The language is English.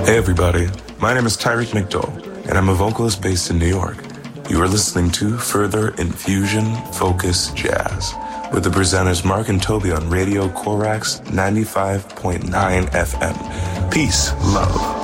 Hey everybody, my name is Tyreek McDowell, and I'm a vocalist based in New York. You are listening to Further Infusion Focus Jazz with the presenters Mark and Toby on Radio Corax 95.9 FM. Peace, love.